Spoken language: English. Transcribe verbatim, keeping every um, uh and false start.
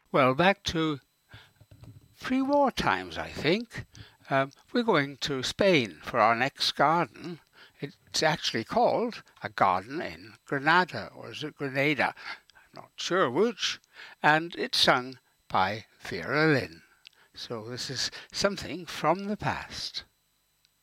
Well, back to pre-war times, I think. Um, we're going to Spain for our next garden. It's actually called A Garden in Granada, or is it Grenada? I'm not sure which. And it's sung by Vera Lynn. So this is something from the past.